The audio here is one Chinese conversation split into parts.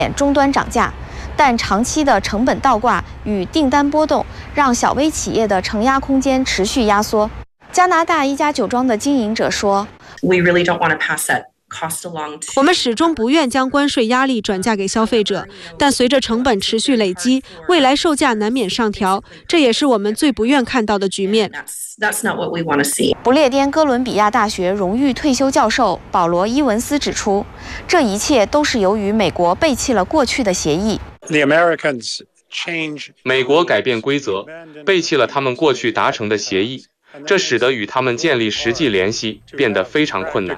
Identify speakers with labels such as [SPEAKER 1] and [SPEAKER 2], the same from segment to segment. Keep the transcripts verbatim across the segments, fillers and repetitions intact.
[SPEAKER 1] 终端涨价，但长期的成本倒挂与订单波动让小微企业的承压空间持续压缩。加拿大一家酒庄的经营者说
[SPEAKER 2] ：“We really don't want to pass that。”
[SPEAKER 3] 我们始终不愿将关税压力转嫁给消费者，但随着成本持续累积，未来售价难免上调，这也是我们最不愿看到的局面。
[SPEAKER 1] 不列颠哥伦比亚大学荣誉退休教授保罗·伊文斯指出，这一切都是由于美国背弃了过去的协议。
[SPEAKER 4] 美国改变规则，背弃了他们过去达成的协议。这使得与他们建立实际联系变得非常困难。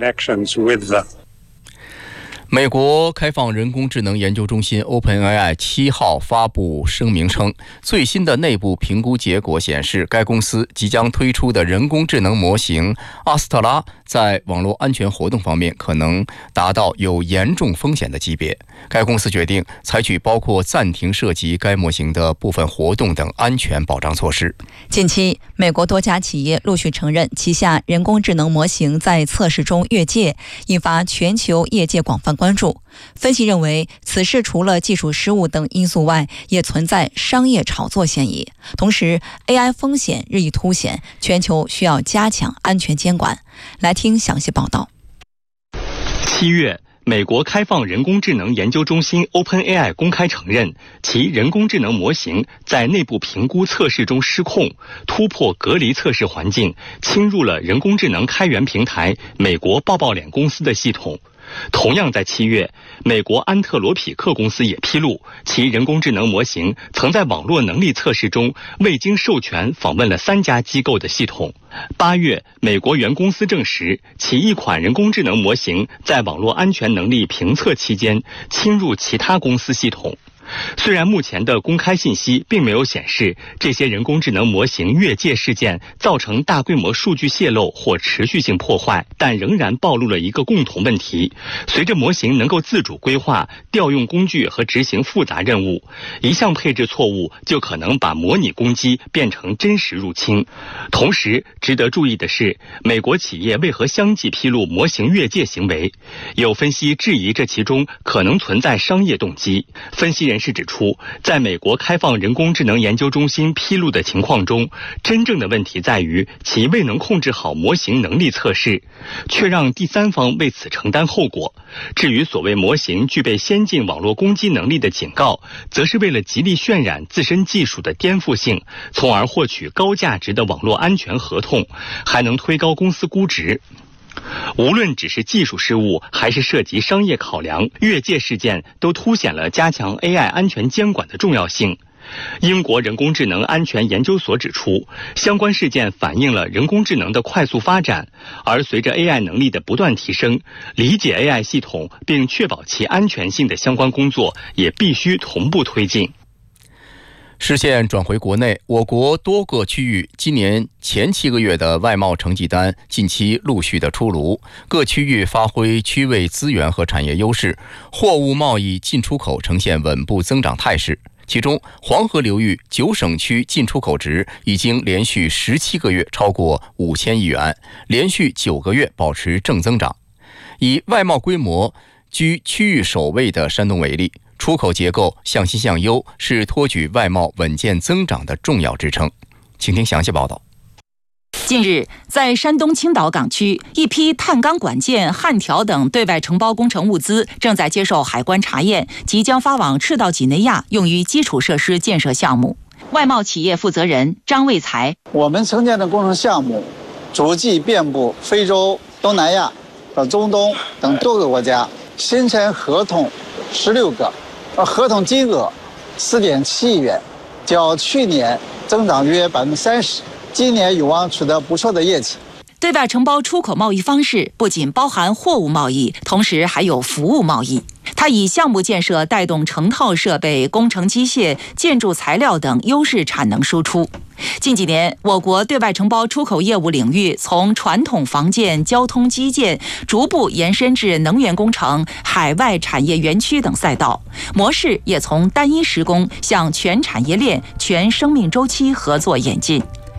[SPEAKER 5] 美国开放人工智能研究中心 OpenAI 七号发布声明称，最新的内部评估结果显示，该公司即将推出的人工智能模型阿斯特拉在网络安全活动方面可能达到有严重风险的级别。该公司决定采取包括暂停涉及该模型的部分活动等安全保障措施。
[SPEAKER 6] 近期，美国多家企业陆续承认旗下人工智能模型在测试中越界，引发全球业界广泛关注。分析认为，此事除了技术失误等因素外，也存在商业炒作嫌疑。同时 ，A I 风险日益凸显，全球需要加强安全监管。来听详细报道。
[SPEAKER 7] 七月，美国开放人工智能研究中心 OpenAI 公开承认，其人工智能模型在内部评估测试中失控，突破隔离测试环境，侵入了人工智能开源平台美国抱抱脸公司的系统。同样在七月，美国安特罗匹克公司也披露，其人工智能模型曾在网络能力测试中未经授权访问了三家机构的系统。八月，美国原公司证实，其一款人工智能模型在网络安全能力评测期间侵入其他公司系统。虽然目前的公开信息并没有显示这些人工智能模型越界事件造成大规模数据泄露或持续性破坏，但仍然暴露了一个共同问题：随着模型能够自主规划、调用工具和执行复杂任务，一项配置错误就可能把模拟攻击变成真实入侵。同时，值得注意的是，美国企业为何相继披露模型越界行为？有分析质疑这其中可能存在商业动机。分析人人士指出，在美国开放人工智能研究中心披露的情况中，真正的问题在于其未能控制好模型能力测试，却让第三方为此承担后果。至于所谓模型具备先进网络攻击能力的警告，则是为了极力渲染自身技术的颠覆性，从而获取高价值的网络安全合同，还能推高公司估值。无论只是技术失误，还是涉及商业考量，越界事件都凸显了加强 A I 安全监管的重要性。英国人工智能安全研究所指出，相关事件反映了人工智能的快速发展，而随着 A I 能力的不断提升，理解 A I 系统并确保其安全性的相关工作也必须同步推进。
[SPEAKER 5] 视线转回国内，我国多个区域今年前七个月的外贸成绩单近期陆续的出炉，各区域发挥区位资源和产业优势，货物贸易进出口呈现稳步增长态势。其中，黄河流域九省区进出口值已经连续十七个月超过五千亿元，连续九个月保持正增长。以外贸规模居区域首位的山东为例，出口结构向新向优是托举外贸稳健增长的重要支撑。请听详细报道。
[SPEAKER 8] 近日，在山东青岛港区，一批碳钢管件、焊条等对外承包工程物资正在接受海关查验，即将发往赤道几内亚，用于基础设施建设项目。外贸企业负责人张卫才：
[SPEAKER 9] 我们承建的工程项目足迹遍布非洲、东南亚和中东等多个国家，新签合同十六个，合同金额四点七亿元，较去年增长约百分之三十。今年有望取得不错的业绩。
[SPEAKER 8] 对外承包出口贸易方式不仅包含货物贸易，同时还有服务贸易。它以项目建设带动成套设备、工程机械、建筑材料等优势产能输出。近几年，我国对外承包出口业务领域从传统房建、交通基建逐步延伸至能源工程、海外产业园区等赛道，模式也从单一施工向全产业链、全生命周期合作演进。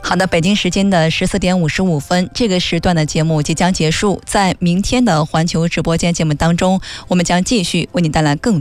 [SPEAKER 6] 好的，北京时间的十四点五十五分，这个时段的节目即将结束。在明天的环球直播间节目当中，我们将继续为你带来更